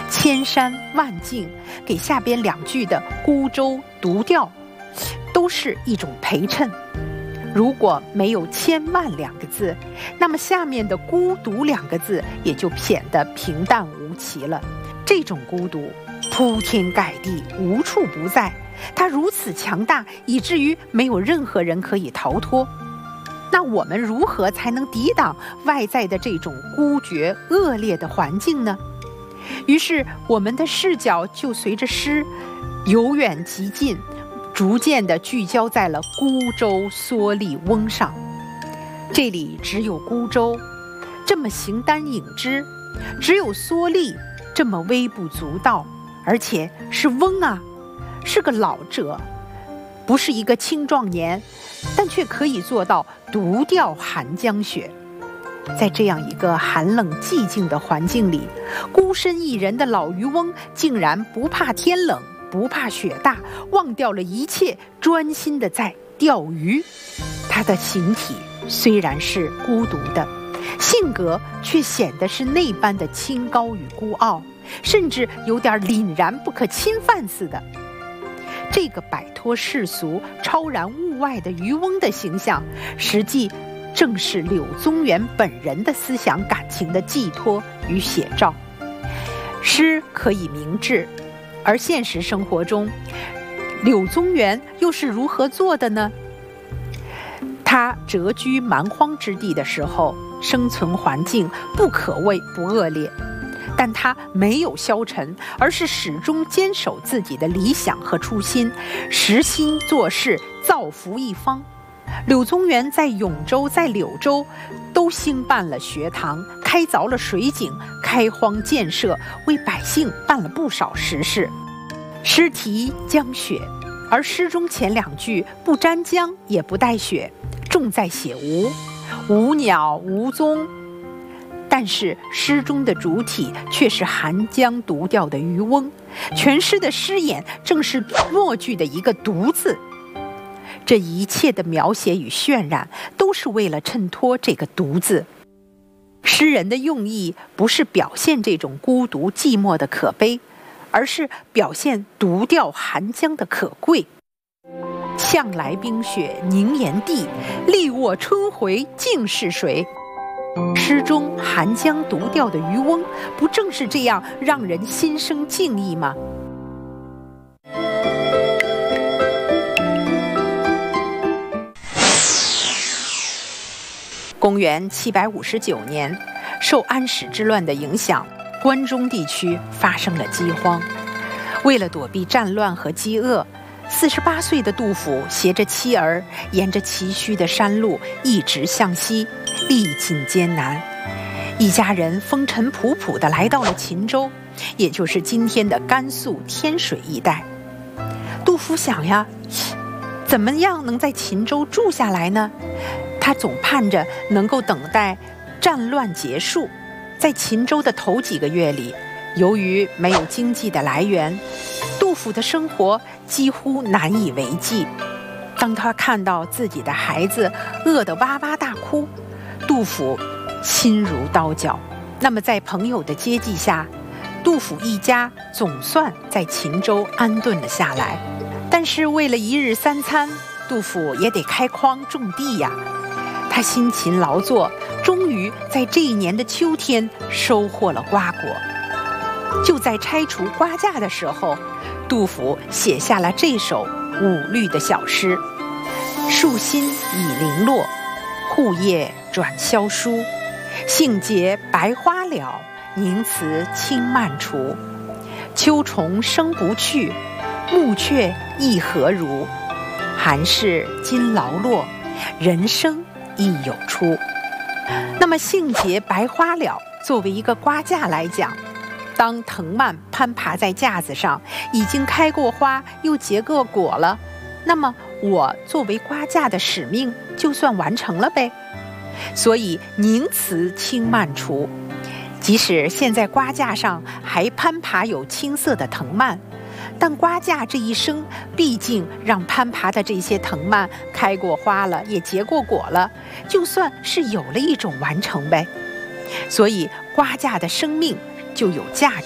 千山万径，给下边2句的孤舟独钓都是一种陪衬。如果没有千万2个字，那么下面的孤独2个字也就显得平淡无奇了。这种孤独铺天盖地，无处不在，它如此强大，以至于没有任何人可以逃脱。那我们如何才能抵挡外在的这种孤绝恶劣的环境呢？于是我们的视角就随着诗由远及近，逐渐地聚焦在了孤舟蓑笠翁上。这里只有孤舟这么形单影只，只有蓑笠这么微不足道，而且是翁啊，是个老者，不是一个青壮年，但却可以做到独钓寒江雪。在这样一个寒冷寂静的环境里，孤身一人的老渔翁竟然不怕天冷，不怕雪大，忘掉了一切，专心地在钓鱼。他的形体虽然是孤独的，性格却显得是那般的清高与孤傲，甚至有点凛然不可侵犯似的。这个摆脱世俗、超然物外的渔翁的形象，实际正是柳宗元本人的思想感情的寄托与写照。诗可以明志，而现实生活中，柳宗元又是如何做的呢？他谪居蛮荒之地的时候，生存环境不可谓不恶劣，但他没有消沉，而是始终坚守自己的理想和初心，实心做事，造福一方。柳宗元在永州、在柳州都兴办了学堂，开凿了水井，开荒建设，为百姓办了不少实事。诗题江雪，而诗中前2句不沾江也不带雪，重在写无鸟无踪。但是诗中的主体却是寒江独钓的渔翁，全诗的诗眼正是末句的一个独字。这一切的描写与渲染，都是为了衬托这个独字。诗人的用意不是表现这种孤独寂寞的可悲，而是表现独钓寒江的可贵。向来冰雪凝岩地，力握春回竟是谁？诗中寒江独钓的渔翁，不正是这样让人心生敬意吗？公元759年，受安史之乱的影响，关中地区发生了饥荒。为了躲避战乱和饥饿，48岁的杜甫携着妻儿，沿着崎岖的山路一直向西，历尽艰难。一家人风尘仆仆地来到了秦州，也就是今天的甘肃天水一带。杜甫想呀，怎么样能在秦州住下来呢？他总盼着能够等待战乱结束。在秦州的头几个月里，由于没有经济的来源，杜甫的生活几乎难以为继。当他看到自己的孩子饿得哇哇大哭，杜甫心如刀绞。那么在朋友的接济下，杜甫一家总算在秦州安顿了下来。但是为了1日3餐，杜甫也得开荒种地呀。他辛勤劳作，终于在这一年的秋天收获了瓜果。就在拆除瓜架的时候，杜甫写下了这首5律的小诗：树心已零落，户叶转萧疏。杏结白花了，宁辞轻慢除。秋虫生不去，木雀亦何如？寒士今劳落，人生亦有出。那么杏结白花了作为一个瓜架来讲，当藤蔓攀爬在架子上，已经开过花又结过果了，那么我作为瓜架的使命就算完成了呗。所以宁辞轻慢除，即使现在瓜架上还攀爬有青色的藤蔓，但瓜架这一生毕竟让攀爬的这些藤蔓开过花了，也结过果了，就算是有了一种完成呗。所以瓜架的生命就有价